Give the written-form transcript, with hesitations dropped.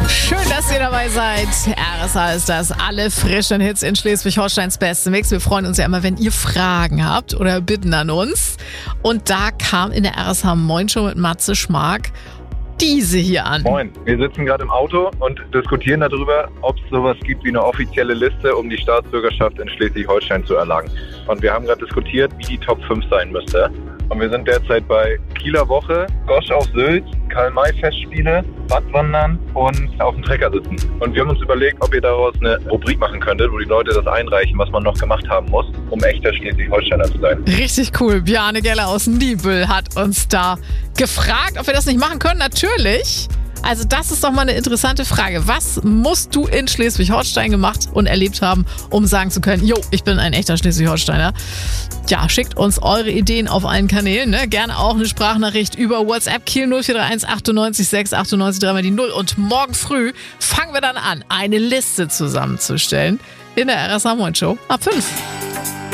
Schön, dass ihr dabei seid. RSA ist das. Alle frischen Hits in Schleswig-Holsteins beste Mix. Wir freuen uns ja immer, wenn ihr Fragen habt oder Bitten an uns. Und da kam in der RSA Moin Show mit Matze Schmark diese hier an. Moin, wir sitzen gerade im Auto und diskutieren darüber, ob es sowas gibt wie eine offizielle Liste, um die Staatsbürgerschaft in Schleswig-Holstein zu erlangen. Und wir haben gerade diskutiert, wie die Top 5 sein müsste. Und wir sind derzeit bei Kieler Woche, Gosch auf Sylt, Karl-May-Festspiele, Radwandern und auf dem Trecker sitzen. Und wir haben uns überlegt, ob ihr daraus eine Rubrik machen könntet, wo die Leute das einreichen, was man noch gemacht haben muss, um echter Schleswig-Holsteiner zu sein. Richtig cool. Bjarne Geller aus Niebüll hat uns da gefragt, ob wir das nicht machen können. Natürlich. Also das ist doch mal eine interessante Frage. Was musst du in Schleswig-Holstein gemacht und erlebt haben, um sagen zu können, jo, ich bin ein echter Schleswig-Holsteiner? Ja, schickt uns eure Ideen auf allen Kanälen. Ne? Gerne auch eine Sprachnachricht über WhatsApp Kiel 0431 98 6 98 3 mal die 0. Und morgen früh fangen wir dann an, eine Liste zusammenzustellen in der RSA Moin Show ab 5.